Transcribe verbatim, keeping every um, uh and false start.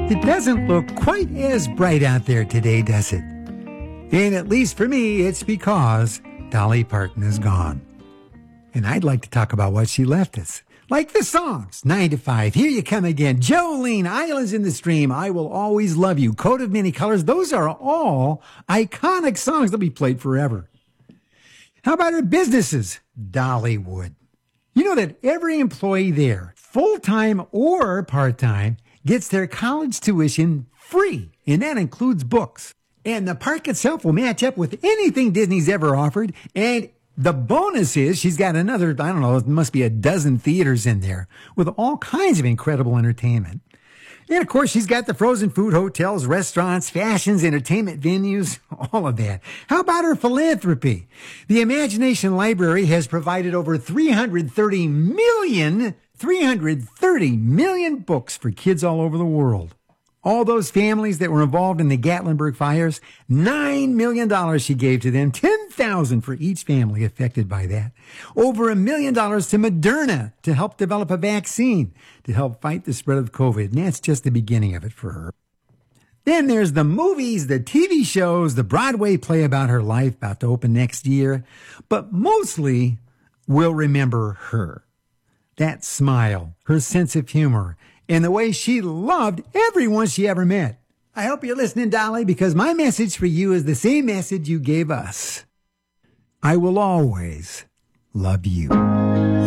It doesn't look quite as bright out there today, does it? And at least for me, it's because Dolly Parton is gone. And I'd like to talk about what she left us. Like the songs, nine to five, Here You Come Again, Jolene, Islands in the Stream, I Will Always Love You, Coat of Many Colors. Those are all iconic songs that will be played forever. How about her businesses? Dollywood. You know that every employee there, full-time or part-time, gets their college tuition free, and that includes books. And the park itself will match up with anything Disney's ever offered, and the bonus is she's got another, I don't know, it must be a dozen theaters in there with all kinds of incredible entertainment. And of course, she's got the frozen food hotels, restaurants, fashions, entertainment venues, all of that. How about her philanthropy? The Imagination Library has provided over three hundred thirty million, three hundred thirty million books for kids all over the world. All those families that were involved in the Gatlinburg fires, nine million dollars she gave to them, ten thousand dollars for each family affected by that. Over a million dollars to Moderna to help develop a vaccine to help fight the spread of COVID. And that's just the beginning of it for her. Then there's the movies, the T V shows, the Broadway play about her life about to open next year. But mostly, we'll remember her. That smile, her sense of humor, and the way she loved everyone she ever met. I hope you're listening, Dolly, because my message for you is the same message you gave us. I will always love you.